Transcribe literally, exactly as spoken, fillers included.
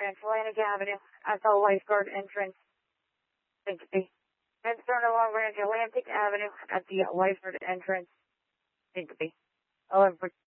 and Atlantic Avenue at the lifeguard entrance. Digby. Then turn along Atlantic Avenue at the lifeguard entrance. Digby. eleven